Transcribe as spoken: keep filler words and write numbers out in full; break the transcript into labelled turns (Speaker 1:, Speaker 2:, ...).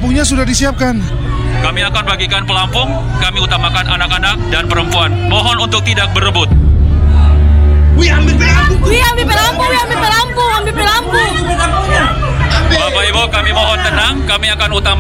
Speaker 1: pelampungnya sudah disiapkan.
Speaker 2: Kami akan bagikan pelampung, kami utamakan anak-anak dan perempuan. Mohon untuk tidak berebut.
Speaker 3: Wih, ambil pelampung.
Speaker 4: Wih, ambil pelampung, wih, ambil pelampung, ambil pelampung.
Speaker 2: Bapak Ibu, kami mohon tenang, kami akan utamakan